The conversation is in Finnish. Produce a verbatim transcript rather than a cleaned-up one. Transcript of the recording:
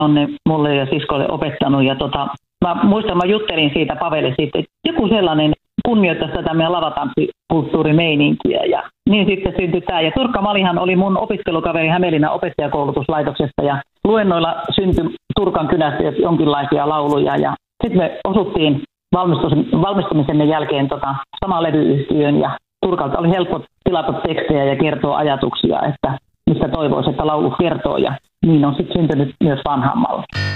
on ne mulle ja siskolle opettanut. Ja tota, mä muistan, mä juttelin siitä Pavelle siitä, että joku sellainen kunnioittaisi tätä meidän lavatanssikulttuurimeininkiä. Ja niin sitten syntyi tämä. Ja Turkka Malihan oli mun opiskelukaveri Hämeenlinnan opettajakoulutuslaitoksesta ja luennoilla syntyi Turkan kynästä jonkinlaisia lauluja. Ja sitten me osuttiin valmistumisemme jälkeen tota, samaan levyyhtiöön ja Turkalta oli helppo tilata tekstejä ja kertoa ajatuksia, että mistä toivoisi, että laulu kertoo ja niin on sitten syntynyt myös Vanhammalla.